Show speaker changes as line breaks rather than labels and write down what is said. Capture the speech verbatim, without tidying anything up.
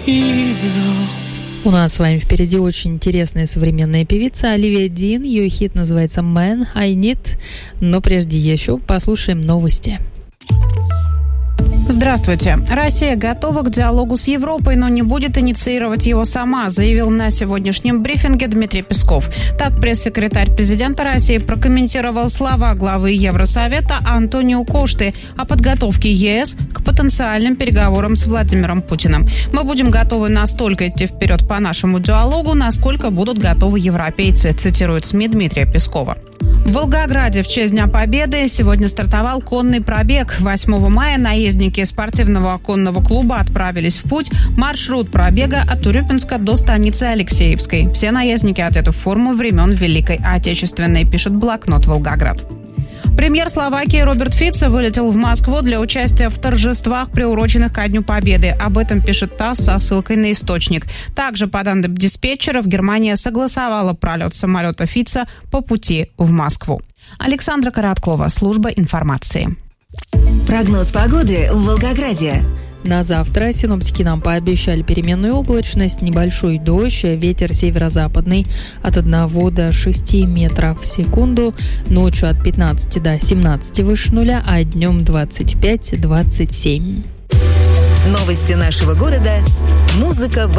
У нас с вами впереди очень интересная современная певица Оливия Дин. Ее хит называется «Man I Need». Но прежде еще послушаем новости.
Здравствуйте. Россия готова к диалогу с Европой, но не будет инициировать его сама, заявил на сегодняшнем брифинге Дмитрий Песков. Так пресс-секретарь президента России прокомментировал слова главы Евросовета Антонио Кошты о подготовке ЕС к потенциальным переговорам с Владимиром Путиным. «Мы будем готовы настолько идти вперед по нашему диалогу, насколько будут готовы европейцы», цитирует СМИ Дмитрия Пескова. В Волгограде в честь Дня Победы сегодня стартовал конный пробег. восьмого мая наездники спортивного конного клуба отправились в путь. Маршрут пробега от Урюпинска до станицы Алексеевской. Все наездники одеты в форму времен Великой Отечественной, пишет блокнот «Волгоград». Премьер Словакии Роберт Фицо вылетел в Москву для участия в торжествах, приуроченных ко Дню Победы. Об этом пишет ТАСС со ссылкой на источник. Также, по данным диспетчеров, Германия согласовала пролет самолета Фицо по пути в Москву. Александра Короткова, служба информации.
Прогноз погоды в Волгограде.
На завтра синоптики нам пообещали переменную облачность, небольшой дождь, ветер северо-западный от одного до шести метров в секунду, ночью от пятнадцати до семнадцати выше нуля, а днем двадцать пять - двадцать семь.
Новости нашего города. Музыка в